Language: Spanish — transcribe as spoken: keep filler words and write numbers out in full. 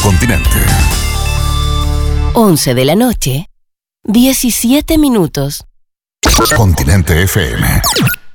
Continente. once de la noche, diecisiete minutos. Continente F M.